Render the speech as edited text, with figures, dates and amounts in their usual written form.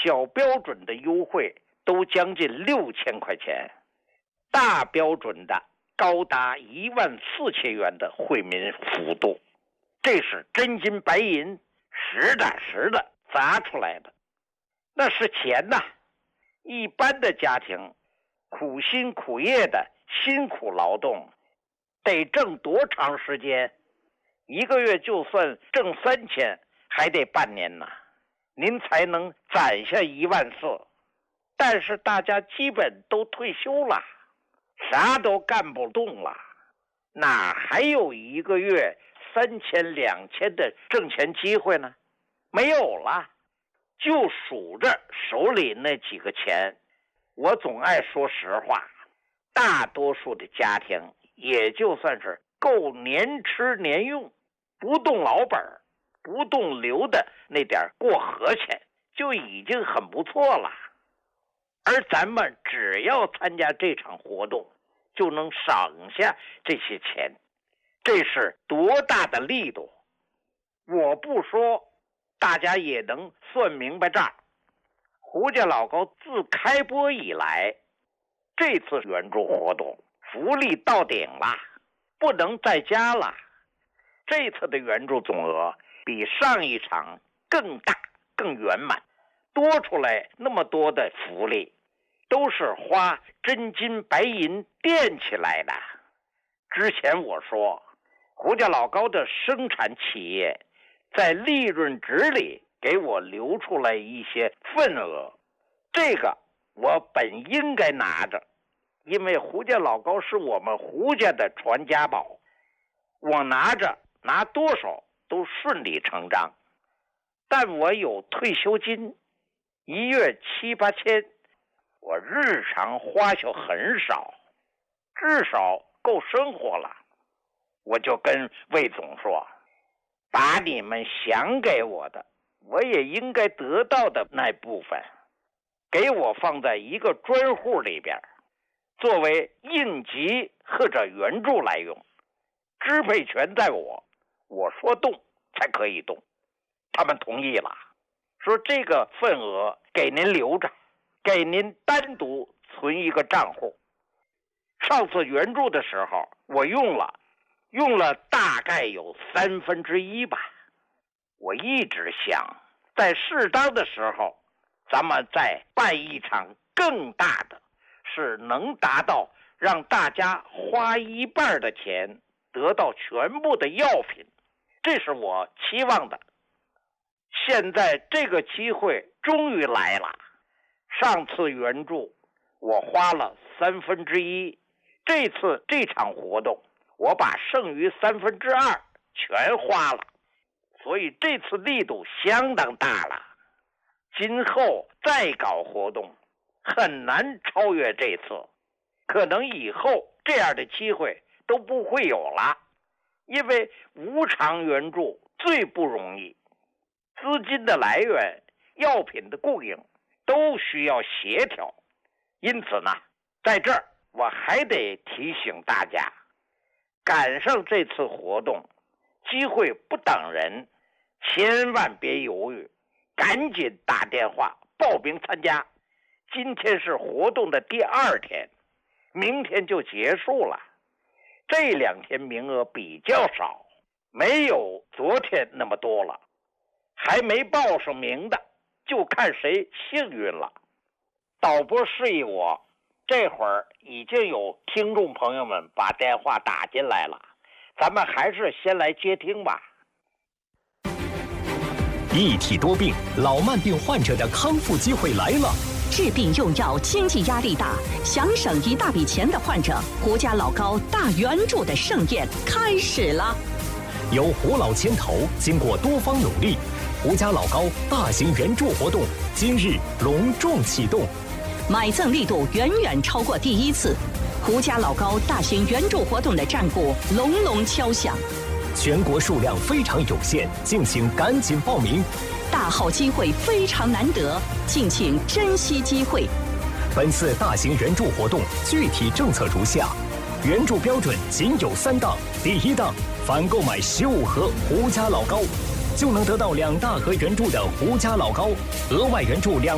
小标准的优惠都将近6000块钱，大标准的高达14000元的惠民幅度，这是真金白银实打实的砸出来的，那是钱呐。一般的家庭苦心苦业的辛苦劳动得挣多长时间？一个月就算挣3000还得半年呢，您才能攒下14000。但是大家基本都退休了，啥都干不动了，哪还有一个月3000、2000的挣钱机会呢？没有了，就数着手里那几个钱。我总爱说实话，大多数的家庭也就算是够年吃年用，不动老本，不动留的那点过河钱，就已经很不错了。而咱们只要参加这场活动，就能省下这些钱，这是多大的力度！我不说，大家也能算明白账。胡家老高自开播以来，这次援助活动福利到顶了，不能再加了。这次的援助总额比上一场更大更圆满，多出来那么多的福利，都是花真金白银垫起来的。之前我说胡家老高的生产企业在利润值里给我留出来一些份额，这个我本应该拿着，因为胡家老高是我们胡家的传家宝，我拿着拿多少都顺理成章。但我有退休金，一月7、8千，我日常花销很少，至少够生活了。我就跟魏总说，把你们想给我的，我也应该得到的那部分，给我放在一个专户里边，作为应急或者援助来用，支配权在我，我说动才可以动。他们同意了，说这个份额给您留着，给您单独存一个账户。上次援助的时候我用了大概有1/3吧。我一直想在适当的时候咱们再办一场更大的，是能达到让大家花一半的钱得到全部的药品，这是我期望的。现在这个机会终于来了，上次援助我花了1/3，这次这场活动我把剩余2/3全花了，所以这次力度相当大了。今后再搞活动很难超越这次，可能以后这样的机会都不会有了，因为无偿援助最不容易，资金的来源、药品的供应都需要协调。因此呢，在这儿我还得提醒大家，赶上这次活动，机会不等人，千万别犹豫，赶紧打电话报名参加。今天是活动的第2天，明天就结束了。这2天名额比较少，没有昨天那么多了，还没报上名的，就看谁幸运了。导播示意我，这会儿已经有听众朋友们把电话打进来了，咱们还是先来接听吧。 一体多病，老慢病患者的康复机会来了。 治病用药经济压力大，想省一大笔钱的患者，胡家老高大援助的盛宴开始了。 由胡老牵头，经过多方努力，胡家老高大型援助活动今日隆重启动， 买赠力度远远超过第一次，胡家老高大型援助活动的战鼓隆隆敲响。 全国数量非常有限，敬请赶紧报名。 大好机会非常难得，敬请珍惜机会。 本次大型援助活动具体政策如下：援助标准仅有3档，第1档，凡购买15盒胡家老高，就能得到2大盒援助的胡家老高，额外援助2